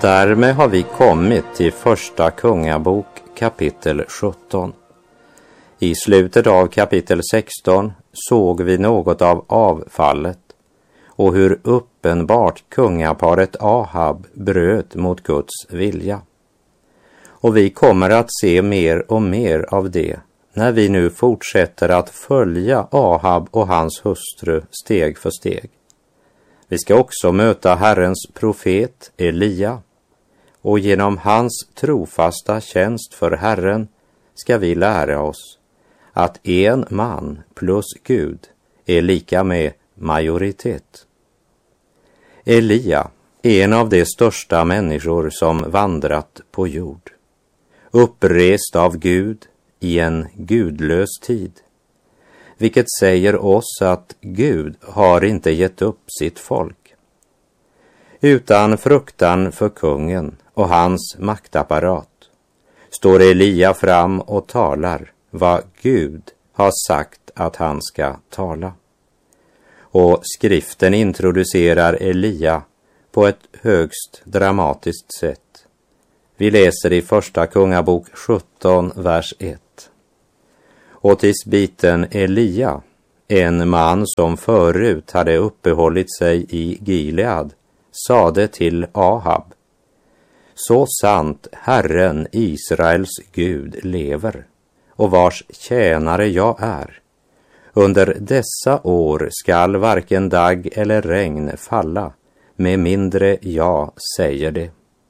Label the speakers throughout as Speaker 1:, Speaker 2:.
Speaker 1: Därmed har vi kommit till första kungabok kapitel 17. I slutet av kapitel 16 såg vi något av avfallet och hur uppenbart kungaparet Ahab bröt mot Guds vilja. Och vi kommer att se mer och mer av det när vi nu fortsätter att följa Ahab och hans hustru steg för steg. Vi ska också möta Herrens profet Elia, och genom hans trofasta tjänst för Herren ska vi lära oss att en man plus Gud är lika med majoritet. Elia är en av de största människor som vandrat på jord, upprest av Gud i en gudlös tid, vilket säger oss att Gud har inte gett upp sitt folk. Utan fruktan för kungen och hans maktapparat står Elia fram och talar vad Gud har sagt att han ska tala. Och skriften introducerar Elia på ett högst dramatiskt sätt. Vi läser i första kungabok 17, vers 1. Och tisbiten Elia, en man som förut hade uppehållit sig i Gilead, sade till Ahab: så sant Herren Israels Gud lever, och vars tjänare jag är, under dessa år skall varken dag eller regn falla, med mindre jag säger det.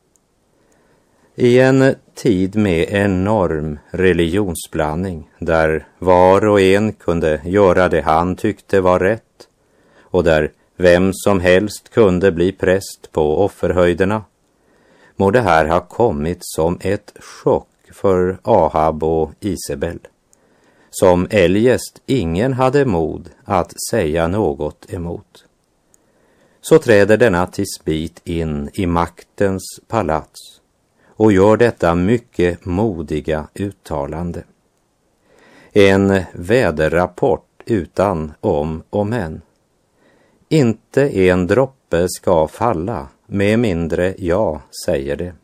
Speaker 1: I en tid med enorm religionsblandning, där var och en kunde göra det han tyckte var rätt, och där vem som helst kunde bli präst på offerhöjderna, må det här ha kommit som ett chock för Ahab och Isabel, som eljest ingen hade mod att säga något emot. Så träder denna tisbit in i maktens palats och gör detta mycket modiga uttalande. En väderrapport utan om och men. Inte en droppe ska falla, med mindre jag säger det.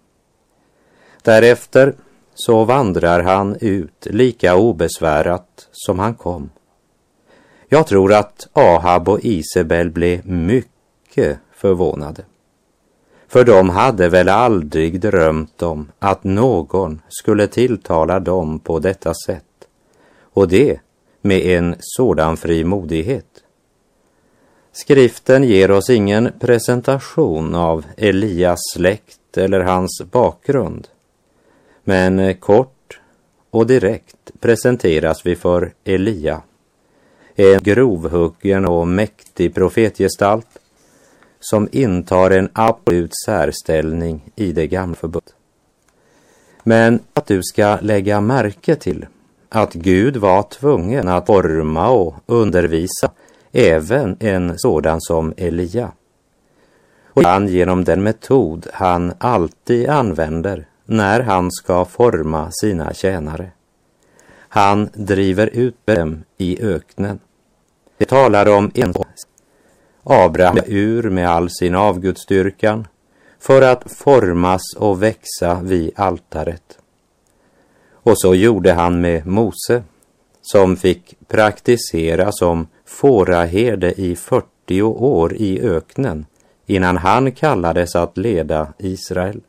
Speaker 1: Därefter så vandrar han ut lika obesvärat som han kom. Jag tror att Ahab och Isabel blev mycket förvånade. För de hade väl aldrig drömt om att någon skulle tilltala dem på detta sätt, och det med en sådan frimodighet. Skriften ger oss ingen presentation av Elias släkt eller hans bakgrund, men kort och direkt presenteras vi för Elia, en grovhuggen och mäktig profetgestalt som intar en absolut särställning i det gamla förbundet. Men att du ska lägga märke till att Gud var tvungen att forma och undervisa även en sådan som Elia. Och han genom den metod han alltid använder när han ska forma sina tjänare. Han driver ut dem i öknen. Det talar om en Abraham ur med all sin avgudsdyrkan för att formas och växa vid altaret. Och så gjorde han med Mose, som fick praktisera som fåraherde i 40 år i öknen innan han kallades att leda Israel.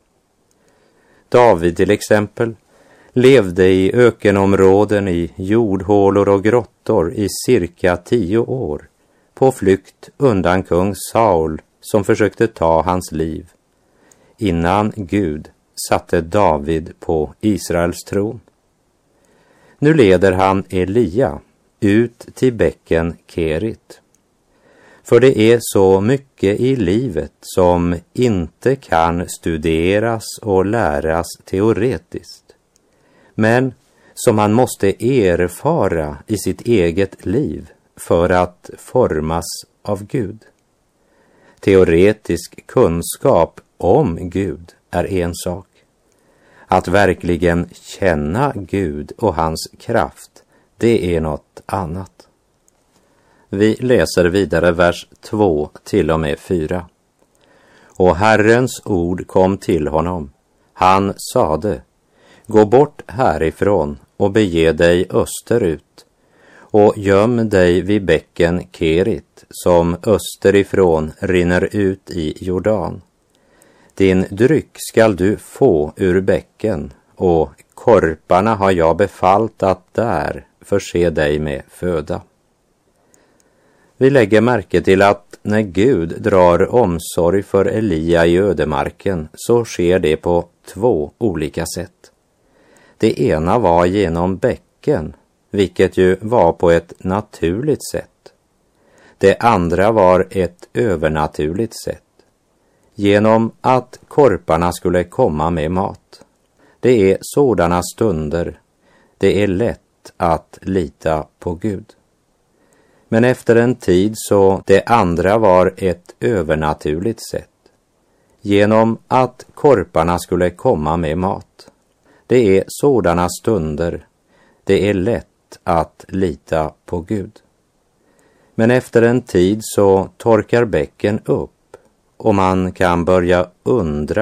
Speaker 1: David till exempel levde i ökenområden, i jordhålor och grottor i cirka 10 år, på flykt undan kung Saul som försökte ta hans liv, innan Gud satte David på Israels tron. Nu leder han Elia ut till bäcken Kerit. För det är så mycket i livet som inte kan studeras och läras teoretiskt, men som man måste erfara i sitt eget liv för att formas av Gud. Teoretisk kunskap om Gud är en sak. Att verkligen känna Gud och hans kraft, det är något annat. Vi läser vidare vers 2 till och med 4. Och Herrens ord kom till honom. Han sade: gå bort härifrån och bege dig österut och göm dig vid bäcken Kerit som österifrån rinner ut i Jordan. Din dryck skall du få ur bäcken, och korparna har jag befallt att där förse dig med föda. Vi lägger märke till att när Gud drar omsorg för Elia i ödemarken så sker det på 2 olika sätt. Det ena var genom bäcken, vilket ju var på ett naturligt sätt. Det andra var ett övernaturligt sätt, genom att korparna skulle komma med mat. Det är sådana stunder det är lätt att lita på Gud. Men efter en tid så det andra var ett övernaturligt sätt, genom att korparna skulle komma med mat. Det är sådana stunder det är lätt att lita på Gud. Men efter en tid så torkar bäcken upp och man kan börja undra